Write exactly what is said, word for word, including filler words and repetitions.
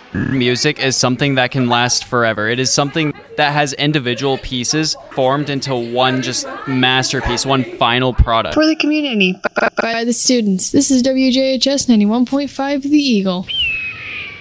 Music is something that can last forever. It is something that has individual pieces formed into one just masterpiece, one final product. For the community. By the students. This is W J H S ninety-one point five The Eagle.